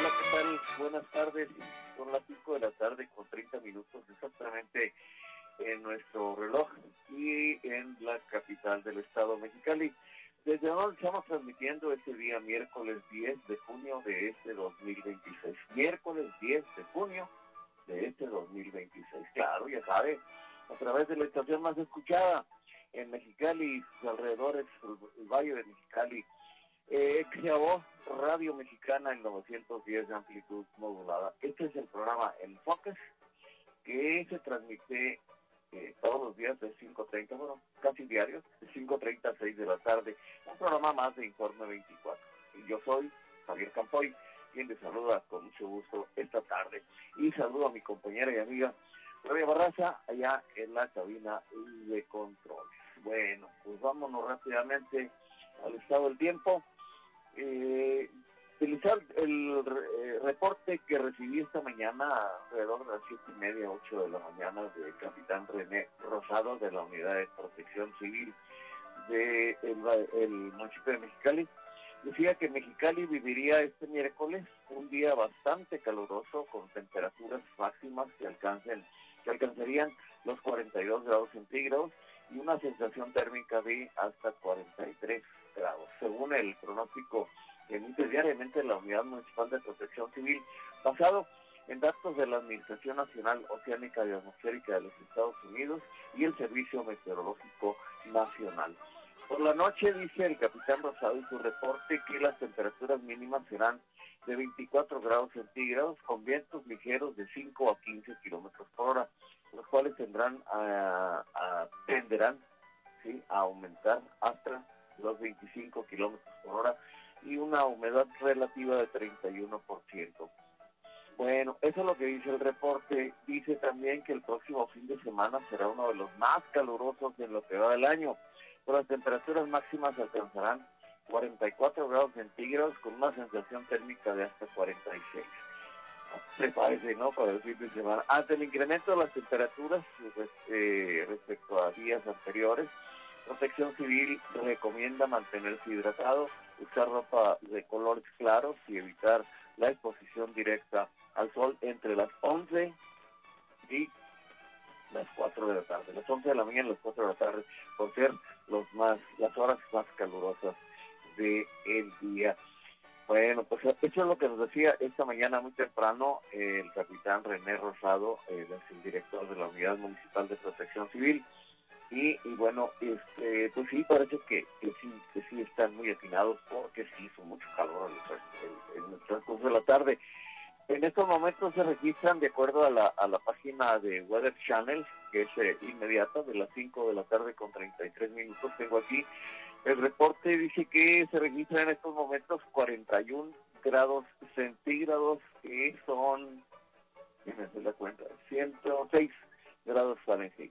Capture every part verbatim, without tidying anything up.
Hola, ¿qué tal? Buenas tardes. Son las cinco de la tarde con treinta minutos exactamente en nuestro reloj y en la capital del estado, Mexicali. Desde donde estamos transmitiendo este día miércoles diez de junio de este dos mil veintiséis. Miércoles diez de junio de este dos mil veintiséis. Claro, ya sabe, a través de la estación más escuchada en Mexicali y sus alrededores, el, el Valle de Mexicali, eh, Xavo, Radio Mexicana en novecientos diez de amplitud modulada. Este es el programa Enfoques, que se transmite eh, todos los días de cinco treinta, bueno, casi diarios, de cinco treinta a seis de la tarde, un programa más de Informe veinticuatro. Y yo soy Javier Campoy, quien les saluda con mucho gusto esta tarde. Y saludo a mi compañera y amiga Claudia Barraza, allá en la cabina de control. Bueno, pues vámonos rápidamente al estado del tiempo. Eh, utilizar el eh, reporte que recibí esta mañana alrededor de las siete y media, ocho de la mañana, del capitán René Rosado de la Unidad de Protección Civil del de el municipio de Mexicali. Decía que Mexicali viviría este miércoles un día bastante caluroso con temperaturas máximas que alcancen, que alcanzarían los cuarenta y dos grados centígrados y una sensación térmica de hasta cuarenta y tres grados. Según el pronóstico que emite diariamente la Unidad Municipal de Protección Civil, basado en datos de la Administración Nacional Oceánica y Atmosférica de los Estados Unidos y el Servicio Meteorológico Nacional. Por la noche, dice el capitán Rosado en su reporte, que las temperaturas mínimas serán de veinticuatro grados centígrados con vientos ligeros de cinco a quince kilómetros por hora, los cuales tendrán a, a, tenderán ¿sí? a aumentar hasta los veinticinco kilómetros por hora y una humedad relativa de treinta y uno por ciento. Bueno, eso es lo que dice el reporte. Dice también que el próximo fin de semana será uno de los más calurosos en lo que va del año. Pero las temperaturas máximas alcanzarán cuarenta y cuatro grados centígrados con una sensación térmica de hasta cuarenta y seis. Prepárese, ¿no?, para el fin de semana. Ante el incremento de las temperaturas pues, eh, respecto a días anteriores, Protección Civil recomienda mantenerse hidratado, usar ropa de colores claros y evitar la exposición directa al sol entre las once y las cuatro de la tarde. Las once de la mañana y las cuatro de la tarde, por ser los más, las horas más calurosas del día. Bueno, pues eso es lo que nos decía esta mañana muy temprano eh, el capitán René Rosado, eh, el director de la Unidad Municipal de Protección Civil. Y, y bueno, este, pues sí, parece que, que sí que sí están muy atinados porque sí hizo mucho calor en, en, en el transcurso de la tarde. En estos momentos se registran, de acuerdo a la, a la página de Weather Channel, que es eh, inmediata, de las cinco de la tarde con treinta y tres minutos, tengo aquí, el reporte dice que se registran en estos momentos cuarenta y un grados centígrados, que son, déjenme hacer la cuenta, ciento seis grados Fahrenheit.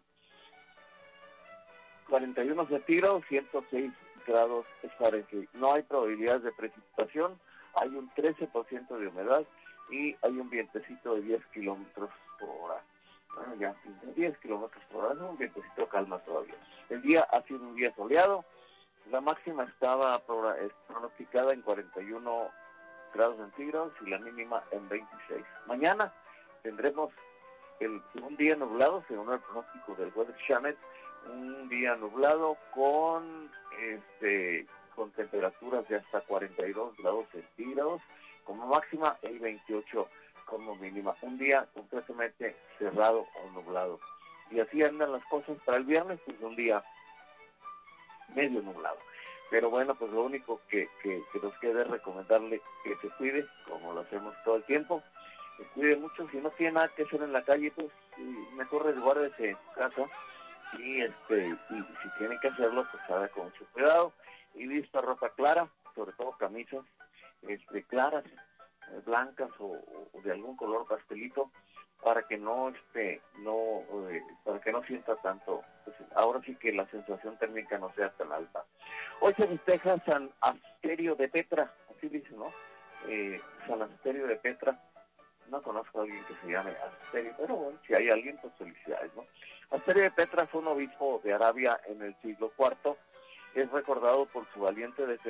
cuarenta y uno centígrados, ciento seis grados Fahrenheit. No hay probabilidades de precipitación, hay un trece por ciento de humedad y hay un vientecito de diez kilómetros por hora. Bueno, ya, diez kilómetros por hora, es un vientecito calma todavía. El día ha sido un día soleado, la máxima estaba pronosticada en cuarenta y uno grados centígrados y la mínima en veintiséis. Mañana tendremos el, un día nublado, según el pronóstico del Weather Channel, un día nublado con este con temperaturas de hasta cuarenta y dos grados centígrados como máxima y veintiocho como mínima. Un día completamente cerrado o nublado. Y así andan las cosas para el viernes, pues un día medio nublado. Pero bueno, pues lo único que, que, que nos queda es recomendarle que se cuide, como lo hacemos todo el tiempo. Se cuide mucho. Si no tiene nada que hacer en la calle, pues mejor resguárdese en su casa. Y este y si tiene que hacerlo, pues haga con mucho cuidado y vista ropa clara, sobre todo camisas este claras, eh, blancas o, o de algún color pastelito, para que no este no eh, para que no sienta tanto, pues, ahora sí que la sensación térmica no sea tan alta. Hoy se festeja San Asterio de Petra, así dice, ¿no? Eh, San Asterio de Petra. No conozco a alguien que se llame Asterio, pero bueno, si hay alguien, pues felicidades, ¿no? Asterio de Petra fue un obispo de Arabia en el siglo cuarto. Es recordado por su valiente defensa